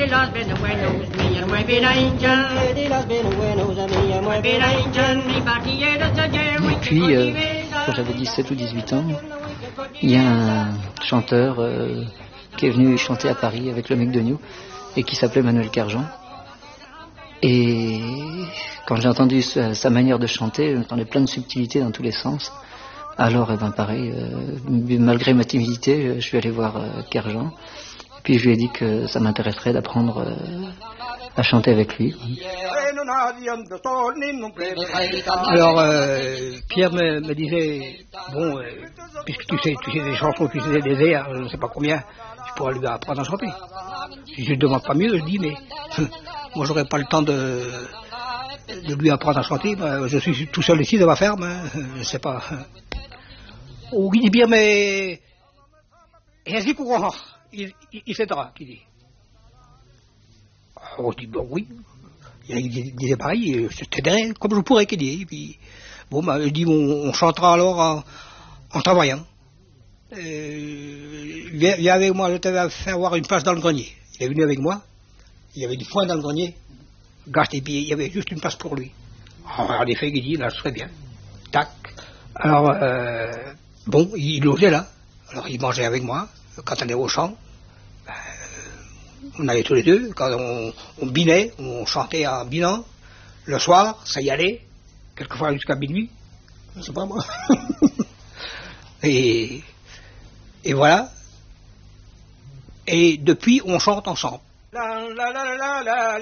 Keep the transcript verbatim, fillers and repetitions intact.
puis, euh, quand j'avais dix-sept ou dix-huit ans, il y a un chanteur euh, qui est venu chanter à Paris avec le McDonald's et qui s'appelait Manuel Carjan. Et quand j'ai entendu sa, sa manière de chanter, j'entendais plein de subtilités dans tous les sens. Alors, eh ben, pareil, euh, malgré ma timidité, je suis allé voir euh, Carjan. Et puis je lui ai dit que ça m'intéresserait d'apprendre euh, à chanter avec lui. Alors, euh, Pierre me, me disait, bon, euh, puisque tu sais, tu sais des chansons, tu sais des airs, je ne sais pas combien, je pourrais lui apprendre à chanter. Si je ne demande pas mieux, je dis, mais moi, j'aurais pas le temps de, de lui apprendre à chanter. Je suis tout seul ici de ma ferme, hein, je ne sais pas. Oh, il dit bien, mais est-ce courant, il, il, il s'aidera, qui dit. Oh, je dis, bon, oui. Il disait pareil, je t'aiderai comme je pourrais, qu'il dit. Et puis, bon, bah, il dit, on, on chantera alors en, en travaillant. Euh, viens, viens avec moi, je t'avais fait avoir une place dans le grenier. Il est venu avec moi, il y avait du foin dans le grenier, gâche, et puis il y avait juste une place pour lui. Alors, en effet, il dit, là, ce serait bien. Tac. Alors, euh, bon, il logeait là. Alors, il mangeait avec moi, quand on est au champ. Ben, on allait tous les deux, quand on, on binait, on chantait en binant. Le soir, ça y allait, quelquefois jusqu'à minuit. C'est pas moi. et, et voilà. Et depuis, on chante ensemble. La, la, la, la, la.